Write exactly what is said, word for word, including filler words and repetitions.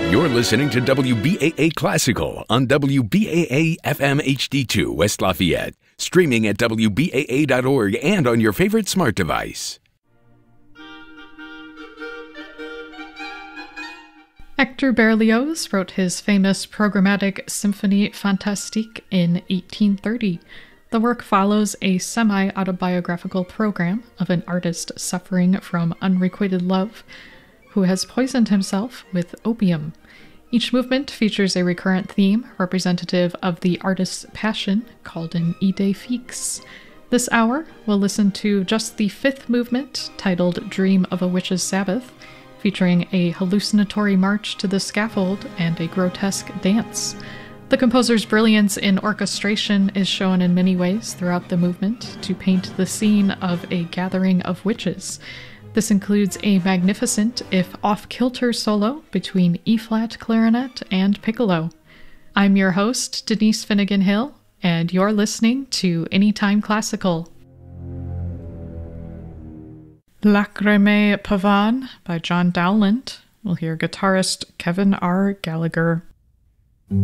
You're listening to W B A A Classical on W B A A F M H D two West Lafayette, streaming at W B A A dot org and on your favorite smart device. Hector Berlioz wrote his famous programmatic Symphonie Fantastique in eighteen thirty. The work follows a semi-autobiographical program of an artist suffering from unrequited love who has poisoned himself with opium. Each movement features a recurrent theme representative of the artist's passion, called an idée fixe. This hour, we'll listen to just the fifth movement, titled Dream of a Witch's Sabbath, featuring a hallucinatory march to the scaffold and a grotesque dance. The composer's brilliance in orchestration is shown in many ways throughout the movement to paint the scene of a gathering of witches. This includes a magnificent, if off-kilter, solo between E-flat clarinet and piccolo. I'm your host, Denise Finnegan Hill, and you're listening to Anytime Classical. Lacrimae Pavane by John Dowland. We'll hear guitarist Kevin R. Gallagher.